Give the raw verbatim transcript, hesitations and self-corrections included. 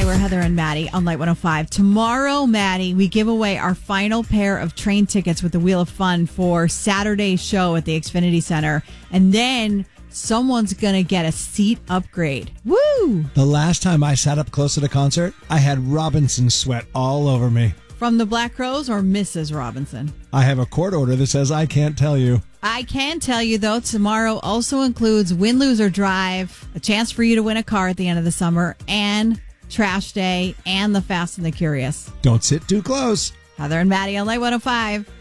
Hi, we're Heather and Maddie on Light one oh five. Tomorrow, Maddie, we give away our final pair of train tickets with the Wheel of Fun for Saturday's show at the Xfinity Center. And then someone's going to get a seat upgrade. Woo! The last time I sat up close at a concert, I had Robinson sweat all over me. From the Black Crowes or Missus Robinson? I have a court order that says I can't tell you. I can tell you, though, tomorrow also includes Win, Lose, or Drive, a chance for you to win a car at the end of the summer, and Trash Day, and the Fast and the Curious. Don't sit too close. Heather and Maddie on Light one oh five.